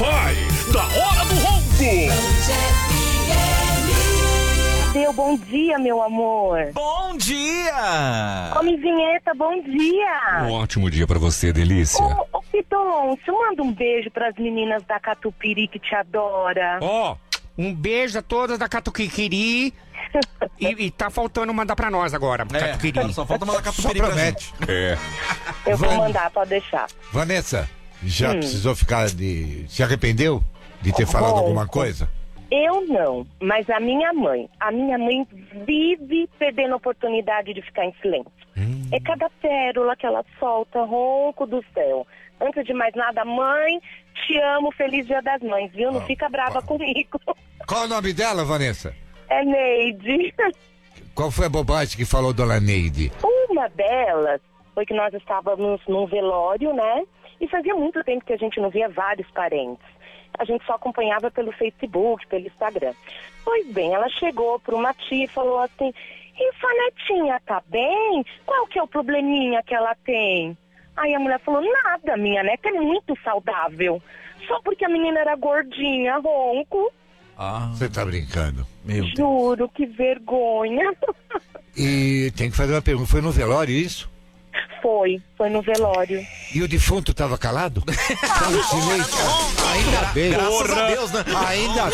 Wi-Fi da Hora do Ronco. Deu bom dia, meu amor. Bom dia! Homem Vinheta, bom dia. Um ótimo dia pra você, delícia. Ô, Pidoncio, manda um beijo pras meninas da Catupiry que te adora. Ó, um beijo a todas da Catuquiquiri. E tá faltando mandar pra nós agora, Catuquiquiri. Só falta mandar Só catupiry pra promete. gente. É. Eu vou mandar, pode deixar. Vanessa, já precisou ficar de... Se arrependeu de ter falado alguma coisa? Eu não, mas a minha mãe vive perdendo a oportunidade de ficar em silêncio. É cada pérola que ela solta, ronco do céu. Antes de mais nada, mãe, te amo, feliz Dia das Mães, viu? Não fica brava comigo. Qual o nome dela, Vanessa? É Neide. Qual foi a bobagem que falou dona Neide? Uma delas foi que nós estávamos num velório, né? E fazia muito tempo que a gente não via vários parentes. A gente só acompanhava pelo Facebook, pelo Instagram. Pois bem, ela chegou para uma tia e falou assim: e sua netinha tá bem? Qual que é o probleminha que ela tem? Aí a mulher falou: nada, minha neta é muito saudável. Só porque a menina era gordinha, ronco. Você tá brincando? Meu Deus. Juro, que vergonha. E tem que fazer uma pergunta. Foi no velório isso? Foi no velório. E o defunto tava calado? Tava em silêncio? Ainda bem. Graças a Deus, né? Ainda